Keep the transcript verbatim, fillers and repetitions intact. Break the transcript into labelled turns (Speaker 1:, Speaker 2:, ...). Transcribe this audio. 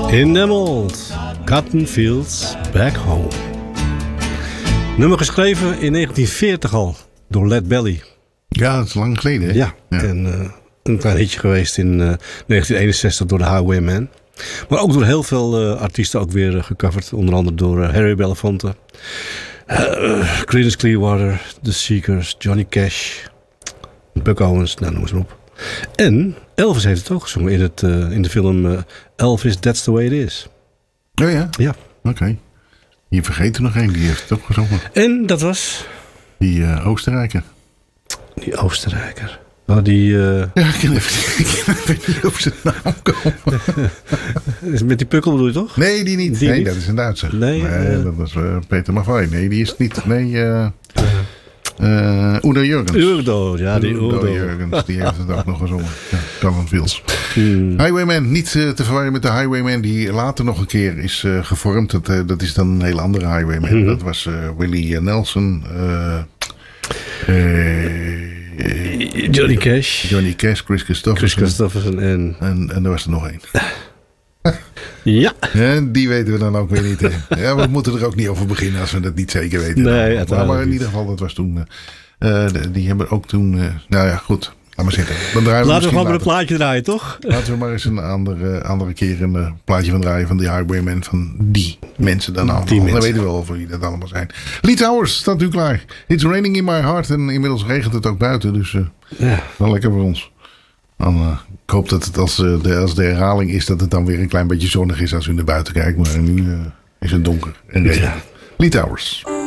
Speaker 1: In them old cotton fields back home. Nummer geschreven in negentien veertig al door Lead Belly.
Speaker 2: Ja, dat is lang geleden. Hè?
Speaker 1: Ja, ja. En uh, een klein hitje geweest in uh, negentien eenenzestig door de Highwaymen. Maar ook door heel veel uh, artiesten ook weer uh, gecoverd. Onder andere door uh, Harry Belafonte, uh, Creedence Clearwater, The Seekers, Johnny Cash, Buck Owens, nou noem eens maar op. En Elvis heeft het ook gezongen in, het, uh, in de film uh, Elvis, That's the Way It Is.
Speaker 2: Oh ja?
Speaker 1: Ja.
Speaker 2: Oké. Okay. Je vergeet er nog één, die heeft het ook gezongen.
Speaker 1: En dat was?
Speaker 2: Die uh, Oostenrijker.
Speaker 1: Die Oostenrijker. Oh, die... Uh...
Speaker 2: Ja, ik kan even, ik kan even niet op zijn naam komen.
Speaker 1: Met die pukkel bedoel je toch?
Speaker 2: Nee, die niet.
Speaker 1: Die
Speaker 2: nee,
Speaker 1: niet?
Speaker 2: dat is een Duitser.
Speaker 1: Nee,
Speaker 2: nee
Speaker 1: uh...
Speaker 2: dat was uh, Peter Maffay. Nee, die is het niet. Nee, uh, uh, Udo Jurgens.
Speaker 1: Udo, ja, die Udo.
Speaker 2: Udo Jurgens, die heeft het ook nog gezongen. Ja, Calvin Fields.
Speaker 1: Hmm.
Speaker 2: Highwayman, niet uh, te verwarren met de Highwayman die later nog een keer is uh, gevormd. Dat, uh, dat is dan een hele andere Highwayman. Hmm. Dat was uh, Willie Nelson. Uh, uh,
Speaker 1: Johnny Cash.
Speaker 2: Johnny Cash, Chris Christopherson.
Speaker 1: Chris Christopherson en...
Speaker 2: En, en er was er nog één.
Speaker 1: Ja.
Speaker 2: Ja. Die weten we dan ook weer niet. Ja, we moeten er ook niet over beginnen als we dat niet zeker weten.
Speaker 1: Nee,
Speaker 2: maar, maar in ieder geval, dat was toen... Uh, die hebben ook toen... Uh, nou ja, goed. Laat maar zitten. Dan draaien we
Speaker 1: Laten we gewoon
Speaker 2: later.
Speaker 1: met een plaatje draaien, toch?
Speaker 2: Laten we maar eens een andere, andere keer een uh, plaatje van draaien van die Highwaymen. Van die mensen dan allemaal. Die dan weten we wel over wie dat allemaal zijn. Lee Towers staat nu klaar. It's raining in my heart. En inmiddels regent het ook buiten. Dus uh, ja. Wel lekker voor ons. Dan, uh, ik hoop dat het als, uh, de, als de herhaling is dat het dan weer een klein beetje zonnig is als u naar buiten kijkt. Maar nu uh, is het donker en regent. Ja. Lee Towers.